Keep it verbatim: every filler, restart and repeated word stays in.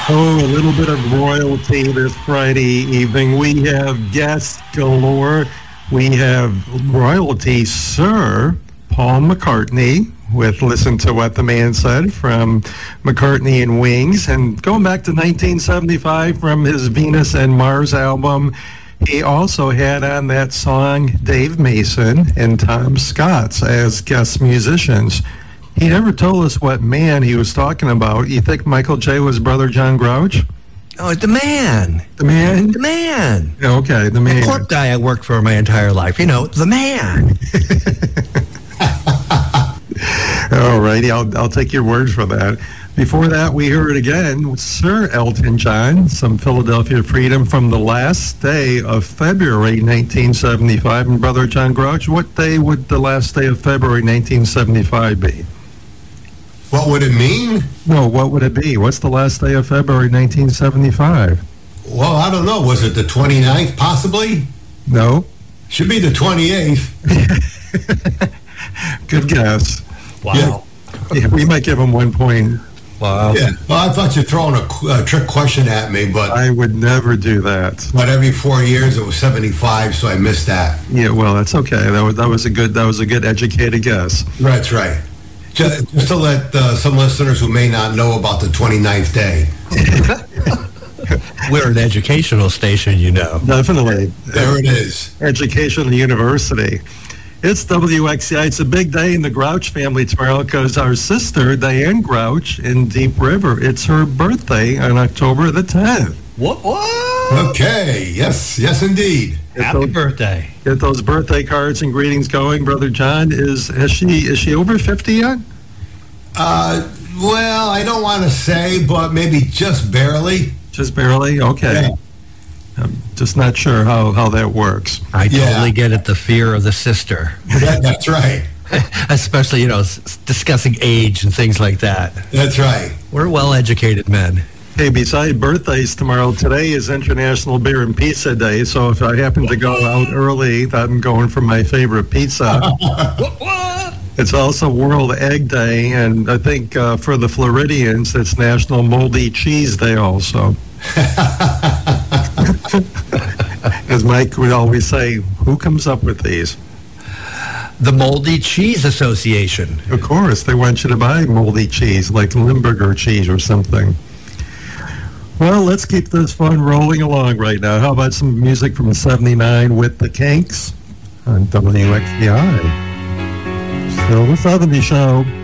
Oh, a little bit of royalty this Friday evening. We have guests galore. We have royalty, Sir Paul McCartney, with Listen to What the Man Said from McCartney and Wings. And going back to nineteen seventy-five from his Venus and Mars album, he also had on that song Dave Mason and Tom Scott as guest musicians. He never told us what man he was talking about. You think Michael J. was Brother John Grouch? Oh, the man. The man? The man. Okay, the man. The corp guy I worked for my entire life. You know, the man. All righty, I'll, I'll take your word for that. Before that, we heard again Sir Elton John, some Philadelphia Freedom from the last day of February nineteen seventy-five. And Brother John Grouch, what day would the last day of February nineteen seventy-five be? What would it mean? No, what would it be? What's the last day of February nineteen seventy-five? Well, I don't know. Was it the twenty-ninth, possibly? No. Should be the twenty-eighth. Good guess. Wow. Yeah. Yeah, we might give him one point. Wow. Yeah. Well, I thought you were throwing a, a trick question at me, but I would never do that. but every four years it was seventy-five, so I missed that. Yeah, well, that's okay. That was that was a good that was a good educated guess. That's right. Just, just to let uh, some listeners who may not know about the twenty-ninth day. We're an educational station, you know. Definitely. There it is. Educational University. It's W X C I. It's a big day in the Grouch family tomorrow because our sister, Diane Grouch, in Deep River, it's her birthday on October the tenth. What? What? Okay. Yes. Yes, indeed. Get Happy those, birthday. get those birthday cards and greetings going. Brother John, is has she is she over fifty yet? Uh, well, I don't want to say, but maybe just barely. Just barely? Okay. Yeah. I'm just not sure how, how that works. I Yeah. totally get it, the fear of the sister. That, that's right. Especially, you know, s- discussing age and things like that. That's right. We're well-educated men. Hey, beside birthdays tomorrow, today is International Beer and Pizza Day, so if I happen to go out early, I'm going for my favorite pizza. It's also World Egg Day, and I think uh, for the Floridians, it's National Moldy Cheese Day also. As Mike would always say, who comes up with these? The Moldy Cheese Association. Of course, they want you to buy moldy cheese, like Limburger cheese or something. Well, let's keep this fun rolling along right now. How about some music from seventy-nine with the Kinks on W X C I? Still the seventies Show.